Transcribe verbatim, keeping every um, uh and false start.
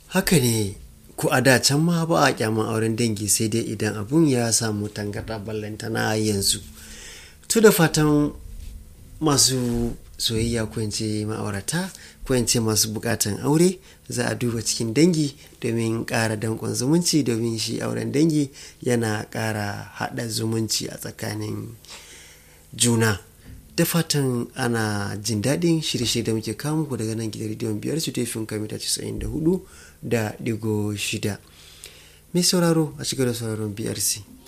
Haka ne, ko a da can ma ba a kyaman auren dangi sai dai idan abun ya samu tangarɗa ballantana yanzu. To da fatan masu soyayya ko in ce ma'aurata ko in ce masu bukatan aure za a duba cikin dangi domin ƙara danƙon zumunci, domin shi auren dangi yana ƙara haɗa zumunci a tsakanin juna. Da fatan ana jin daɗin shirye-shirye da muke kawo muku daga nan gidan rediyon biyar su tefin kamita casa'in da hudu da digo shida. Mai sauraro a cikin da sauraron B R C.